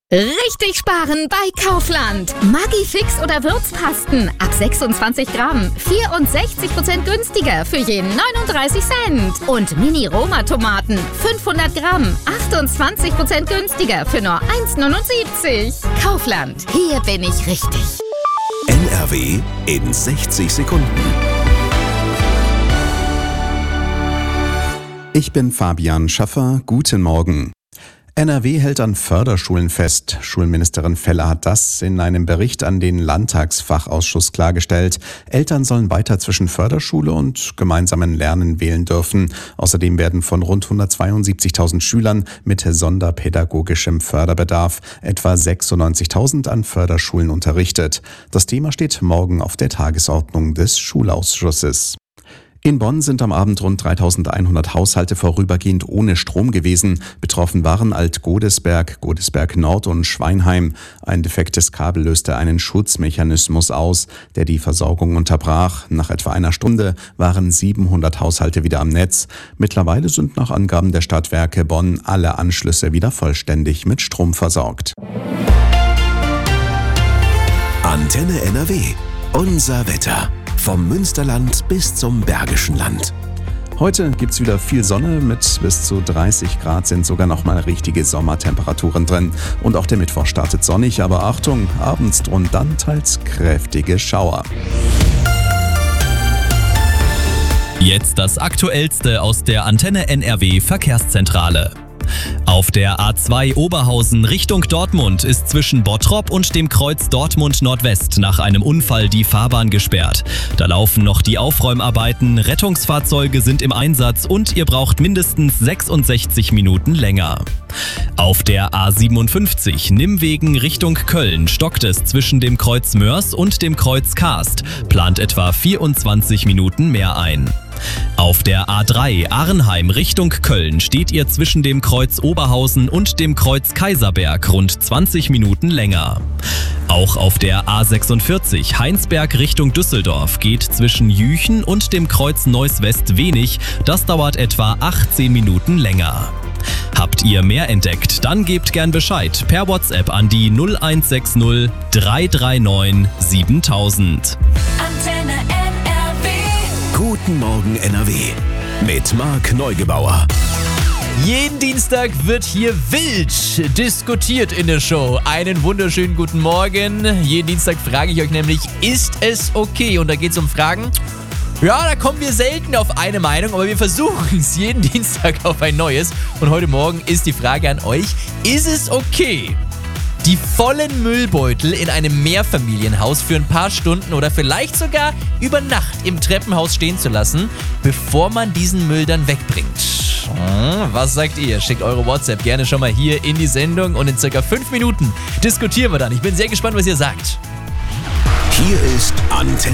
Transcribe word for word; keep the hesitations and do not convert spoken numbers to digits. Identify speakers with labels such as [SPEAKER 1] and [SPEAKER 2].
[SPEAKER 1] Richtig sparen bei Kaufland. Maggi-Fix oder Würzpasten ab sechsundzwanzig Gramm. vierundsechzig Prozent günstiger für je neununddreißig Cent. Und Mini-Roma-Tomaten fünfhundert Gramm. achtundzwanzig Prozent günstiger für nur eins neunundsiebzig. Kaufland. Hier bin ich richtig.
[SPEAKER 2] N R W in sechzig Sekunden.
[SPEAKER 3] Ich bin Fabian Schaffer. Guten Morgen. N R W hält an Förderschulen fest. Schulministerin Feller hat das in einem Bericht an den Landtagsfachausschuss klargestellt. Eltern sollen weiter zwischen Förderschule und gemeinsamen Lernen wählen dürfen. Außerdem werden von rund hundertzweiundsiebzigtausend Schülern mit sonderpädagogischem Förderbedarf etwa sechsundneunzigtausend an Förderschulen unterrichtet. Das Thema steht morgen auf der Tagesordnung des Schulausschusses. In Bonn sind am Abend rund dreitausendeinhundert Haushalte vorübergehend ohne Strom gewesen. Betroffen waren Alt-Godesberg, Godesberg Nord und Schweinheim. Ein defektes Kabel löste einen Schutzmechanismus aus, der die Versorgung unterbrach. Nach etwa einer Stunde waren siebenhundert Haushalte wieder am Netz. Mittlerweile sind nach Angaben der Stadtwerke Bonn alle Anschlüsse wieder vollständig mit Strom versorgt.
[SPEAKER 2] Antenne N R W. Unser Wetter. Vom Münsterland bis zum Bergischen Land.
[SPEAKER 3] Heute gibt's wieder viel Sonne, mit bis zu dreißig Grad sind sogar noch mal richtige Sommertemperaturen drin. Und auch der Mittwoch startet sonnig, aber Achtung, abends drohen dann teils kräftige Schauer.
[SPEAKER 4] Jetzt das Aktuellste aus der Antenne N R W Verkehrszentrale. Auf der A zwei Oberhausen Richtung Dortmund ist zwischen Bottrop und dem Kreuz Dortmund Nordwest nach einem Unfall die Fahrbahn gesperrt. Da laufen noch die Aufräumarbeiten, Rettungsfahrzeuge sind im Einsatz und ihr braucht mindestens sechsundsechzig Minuten länger. Auf der A siebenundfünfzig Nimwegen Richtung Köln stockt es zwischen dem Kreuz Mörs und dem Kreuz Karst, plant etwa vierundzwanzig Minuten mehr ein. Auf der A drei Arnheim Richtung Köln steht ihr zwischen dem Kreuz Oberhausen und dem Kreuz Kaiserberg rund zwanzig Minuten länger. Auch auf der A sechsundvierzig Heinsberg Richtung Düsseldorf geht zwischen Jüchen und dem Kreuz Neuss West wenig, das dauert etwa achtzehn Minuten länger. Habt ihr mehr entdeckt? Dann gebt gern Bescheid per WhatsApp an die null eins sechs null drei drei neun siebentausend.
[SPEAKER 5] Antenne N R W.
[SPEAKER 2] Guten Morgen N R W mit Marc Neugebauer.
[SPEAKER 6] Jeden Dienstag wird hier wild diskutiert in der Show. Einen wunderschönen guten Morgen. Jeden Dienstag frage ich euch nämlich, ist es okay? Und da geht es um Fragen. Ja, da kommen wir selten auf eine Meinung, aber wir versuchen es jeden Dienstag auf ein neues. Und heute Morgen ist die Frage an euch, ist es okay, die vollen Müllbeutel in einem Mehrfamilienhaus für ein paar Stunden oder vielleicht sogar über Nacht im Treppenhaus stehen zu lassen, bevor man diesen Müll dann wegbringt? Was sagt ihr? Schickt eure WhatsApp gerne schon mal hier in die Sendung und in circa fünf Minuten diskutieren wir dann. Ich bin sehr gespannt, was ihr sagt.
[SPEAKER 2] Hier ist Antenne